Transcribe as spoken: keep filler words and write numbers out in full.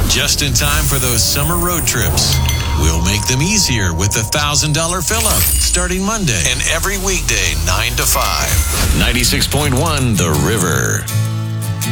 Just in time for those summer road trips. We'll make them easier with the one thousand dollars fill-up starting Monday and every weekday nine to five. ninety-six point one The River.